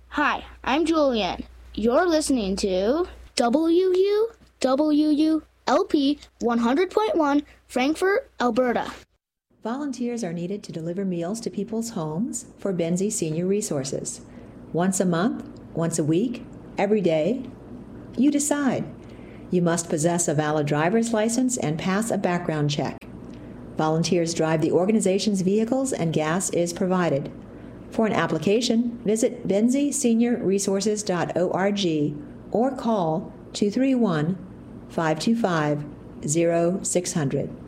Hi, I'm Julian. You're listening to WULP 100.1 Frankfurt, Alberta. Volunteers are needed to deliver meals to people's homes for Benzie Senior Resources. Once a month, once a week, every day. You decide. You must possess a valid driver's license and pass a background check. Volunteers drive the organization's vehicles and gas is provided. For an application, visit benzieseniorresources.org or call 231-525-0600.